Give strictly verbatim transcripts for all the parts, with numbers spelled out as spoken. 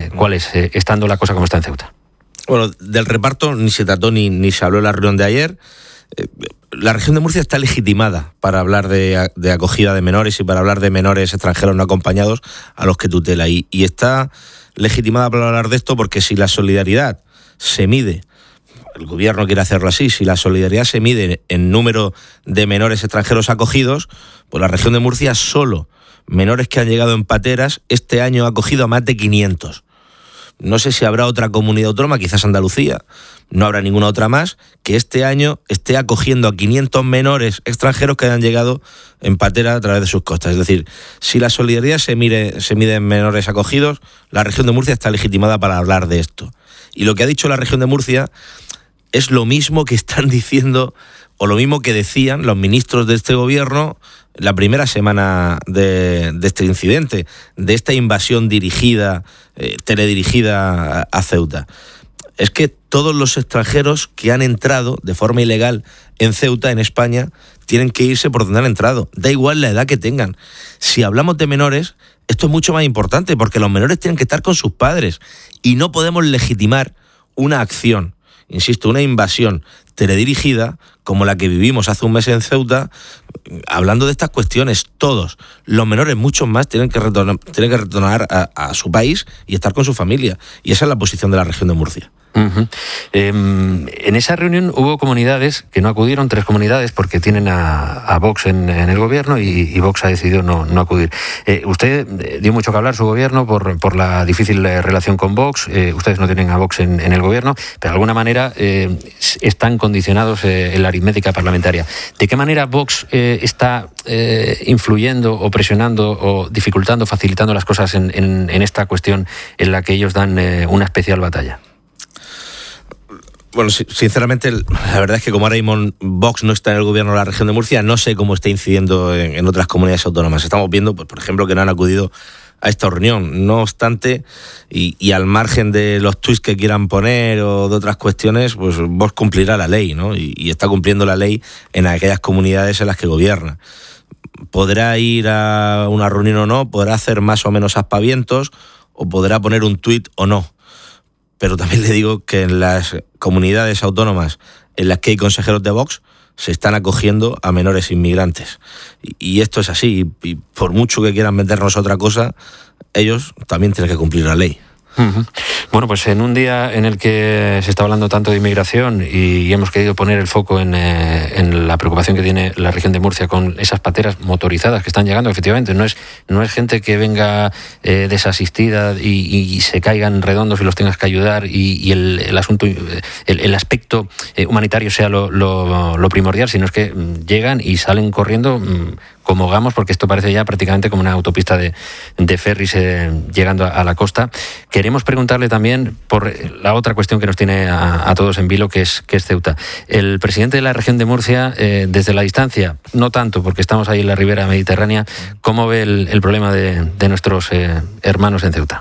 eh, cuál es, eh, estando la cosa como está en Ceuta. Bueno, del reparto ni se trató ni, ni se habló en la reunión de ayer. Eh, la región de Murcia está legitimada para hablar de, de acogida de menores y para hablar de menores extranjeros no acompañados a los que tutela. Y, y está legitimada para hablar de esto porque si la solidaridad se mide, el gobierno quiere hacerlo así, si la solidaridad se mide en número de menores extranjeros acogidos, pues la región de Murcia solo menores que han llegado en pateras este año ha acogido a más de quinientos. No sé si habrá otra comunidad autónoma, quizás Andalucía, no habrá ninguna otra más, que este año esté acogiendo a quinientos menores extranjeros que hayan llegado en patera a través de sus costas. Es decir, si la solidaridad se mide, se mide en menores acogidos, la región de Murcia está legitimada para hablar de esto. Y lo que ha dicho la región de Murcia es lo mismo que están diciendo, o lo mismo que decían los ministros de este gobierno la primera semana de, de este incidente, de esta invasión dirigida, eh, teledirigida a, a Ceuta. Es que todos los extranjeros que han entrado de forma ilegal en Ceuta, en España, tienen que irse por donde han entrado. Da igual la edad que tengan. Si hablamos de menores, esto es mucho más importante, porque los menores tienen que estar con sus padres y no podemos legitimar una acción, insisto, una invasión teledirigida como la que vivimos hace un mes en Ceuta, hablando de estas cuestiones. Todos, los menores, muchos más, tienen que retornar, tienen que retornar a, a su país y estar con su familia. Y esa es la posición de la región de Murcia. Uh-huh. Eh, en esa reunión hubo comunidades que no acudieron, tres comunidades, porque tienen a, a Vox en, en el gobierno y, y Vox ha decidido no, no acudir. Eh, usted dio mucho que hablar, su gobierno, por, por la difícil relación con Vox. Eh, ustedes no tienen a Vox en, en el gobierno, pero de alguna manera eh, están condicionados eh, en la aritmética parlamentaria. ¿De qué manera Vox eh, está eh, influyendo o presionando o dificultando, facilitando las cosas en, en, en esta cuestión en la que ellos dan eh, una especial batalla? Bueno, sinceramente, la verdad es que como ahora mismo Vox no está en el gobierno de la región de Murcia, no sé cómo está incidiendo en, en otras comunidades autónomas. Estamos viendo, pues, por ejemplo, que no han acudido a esta reunión. No obstante, y, y al margen de los tuits que quieran poner o de otras cuestiones, pues Vox cumplirá la ley, ¿no? Y, y está cumpliendo la ley en aquellas comunidades en las que gobierna. Podrá ir a una reunión o no, podrá hacer más o menos aspavientos, o podrá poner un tuit o no. Pero también le digo que en las comunidades autónomas en las que hay consejeros de Vox se están acogiendo a menores inmigrantes. Y, y esto es así. Y, y por mucho que quieran vendernos otra cosa, ellos también tienen que cumplir la ley. Uh-huh. Bueno, pues en un día en el que se está hablando tanto de inmigración y hemos querido poner el foco en, eh, en la preocupación que tiene la región de Murcia con esas pateras motorizadas que están llegando, efectivamente, no es, no es gente que venga eh, desasistida y, y se caigan redondos y los tengas que ayudar y, y el, el asunto, el, el aspecto eh, humanitario sea lo, lo, lo primordial, sino es que mm, llegan y salen corriendo mm, como gamos, porque esto parece ya prácticamente como una autopista de, de ferries eh, llegando a, a la costa. Queremos preguntarle también por la otra cuestión que nos tiene a, a todos en vilo, que es, que es Ceuta. El presidente de la región de Murcia, eh, desde la distancia, no tanto porque estamos ahí en la ribera mediterránea, ¿cómo ve el, el problema de, de nuestros eh, hermanos en Ceuta?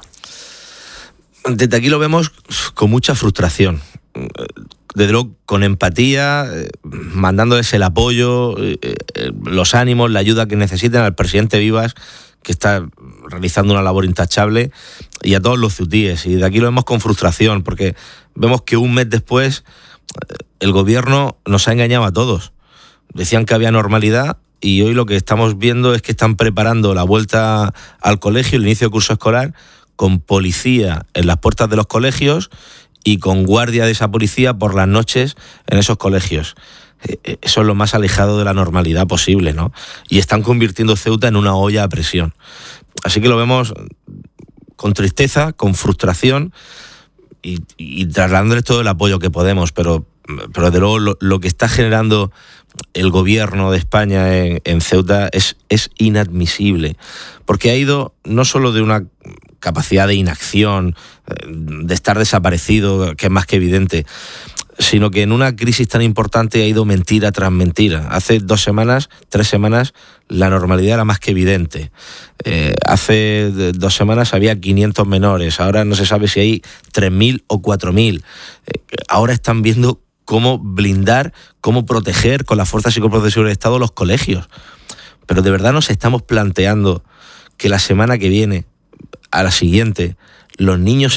Desde aquí lo vemos con mucha frustración. Desde luego con empatía, eh, mandándoles el apoyo, eh, eh, los ánimos, la ayuda que necesitan al presidente Vivas, que está realizando una labor intachable, y a todos los ceutíes. Y de aquí lo vemos con frustración, porque vemos que un mes después eh, el gobierno nos ha engañado a todos. Decían que había normalidad y hoy lo que estamos viendo es que están preparando la vuelta al colegio, el inicio del curso escolar, con policía en las puertas de los colegios y con guardia de esa policía por las noches en esos colegios. Eso es lo más alejado de la normalidad posible, ¿no? Y están convirtiendo Ceuta en una olla a presión. Así que lo vemos con tristeza, con frustración y, y trasladándoles todo el apoyo que podemos, pero, pero desde luego lo, lo que está generando el gobierno de España en, en Ceuta es, es inadmisible, porque ha ido no solo de una capacidad de inacción, de estar desaparecido, que es más que evidente, sino que en una crisis tan importante ha ido mentira tras mentira. Hace dos semanas, tres semanas, la normalidad era más que evidente. Eh, hace dos semanas había quinientos menores, ahora no se sabe si hay tres mil o cuatro mil. Eh, ahora están viendo cómo blindar, cómo proteger con las fuerzas y cuerpos de seguridad del Estado los colegios. Pero de verdad nos estamos planteando que la semana que viene, a la siguiente, los niños